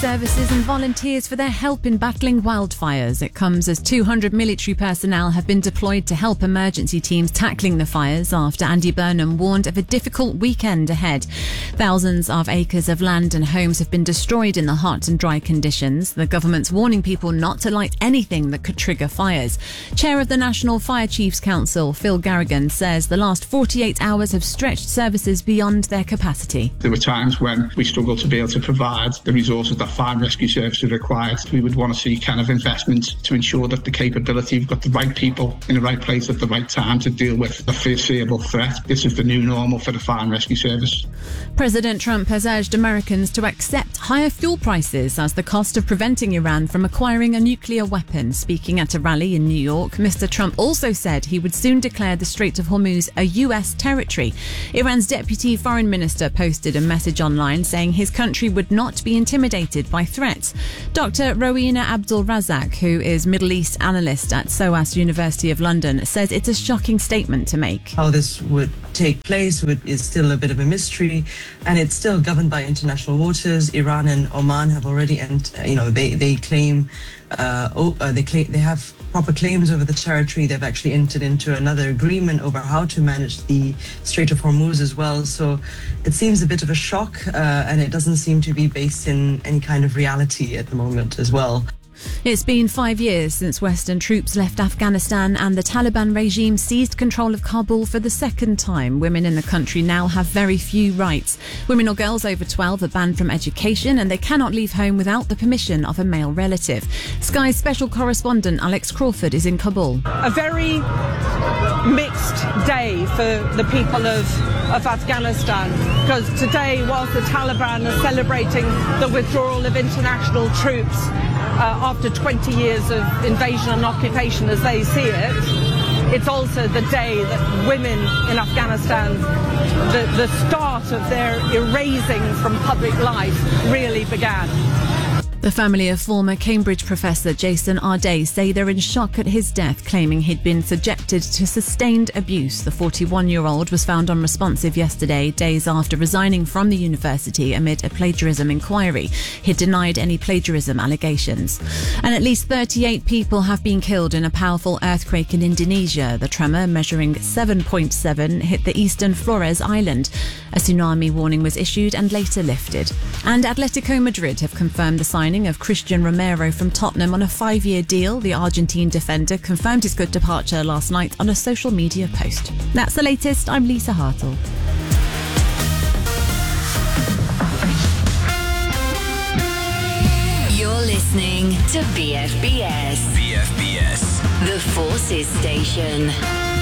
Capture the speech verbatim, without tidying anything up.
services and volunteers for their help in battling wildfires. It comes as two hundred military personnel have been deployed to help emergency teams tackling the fires after Andy Burnham warned of a difficult weekend ahead. Thousands of acres of land and homes have been destroyed in the hot and dry conditions. The government's warning people not to light anything that could trigger fires. Chair of the National Fire Chiefs Council, Phil Garrigan, says the last forty-eight hours have stretched services beyond their capacity. There were times when we struggled to be able to provide the resources that fire and rescue services required. We would want to see kind of investment to ensure that the capability, we've got the right people in the right place at the right time to deal with a foreseeable threat. This is the new normal for the fire and rescue service. President Trump has urged Americans to accept higher fuel prices as the cost of preventing Iran from acquiring a nuclear weapon. Speaking at a rally in New York, Mister Trump also said he would soon declare the Strait of Hormuz a U S territory. Iran's deputy foreign minister posted a message online saying his country would not be intimidated by threats. Doctor Rowena Abdul Razak, who is Middle East analyst at SOAS University of London, says it's a shocking statement to make. How this would take place would, is still a bit of a mystery, and it's still governed by international waters. Iran and Oman have already, and you know, they they claim, uh, oh, uh, they claim they have proper claims over the territory. They've actually entered into another agreement over how to manage the Strait of Hormuz as well. So it seems a bit of a shock, uh, and it doesn't seem to be based in any kind of reality at the moment as well. It's been five years since Western troops left Afghanistan and the Taliban regime seized control of Kabul for the second time. Women in the country now have very few rights. Women or girls over twelve are banned from education and they cannot leave home without the permission of a male relative. Sky's special correspondent Alex Crawford is in Kabul. A very mixed day for the people of, of Afghanistan, because today, whilst the Taliban are celebrating the withdrawal of international troops uh, after twenty years of invasion and occupation as they see it, it's also the day that women in Afghanistan, the, the start of their erasing from public life really began. The family of former Cambridge professor Jason Arday say they're in shock at his death, claiming he'd been subjected to sustained abuse. The forty-one-year-old was found unresponsive yesterday, days after resigning from the university amid a plagiarism inquiry. He denied any plagiarism allegations. And at least thirty-eight people have been killed in a powerful earthquake in Indonesia. The tremor, measuring seven point seven, hit the eastern Flores island. A tsunami warning was issued and later lifted. And Atletico Madrid have confirmed the signing of Christian Romero from Tottenham on a five-year deal. The Argentine defender confirmed his good departure last night on a social media post. That's the latest. I'm Lisa Hartle. You're listening to B F B S. B F B S. The Forces Station.